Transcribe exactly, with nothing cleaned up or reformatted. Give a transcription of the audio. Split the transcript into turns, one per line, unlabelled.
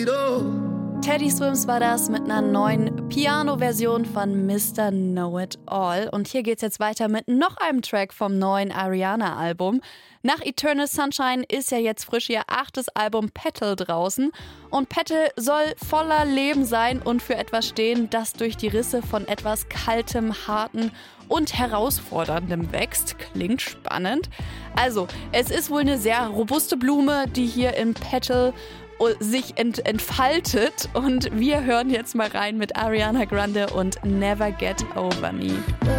Teddy Swims war das mit einer neuen Piano-Version von Mister Know-It-All. Und hier geht's jetzt weiter mit noch einem Track vom neuen Ariana-Album. Nach Eternal Sunshine ist ja jetzt frisch ihr achtes Album Petal draußen. Und Petal soll voller Leben sein und für etwas stehen, das durch die Risse von etwas Kaltem, Harten und Herausforderndem wächst. Klingt spannend. Also, es ist wohl eine sehr robuste Blume, die hier in Petal sich ent- entfaltet. Und wir hören jetzt mal rein mit Ariana Grande und Never Get Over Me.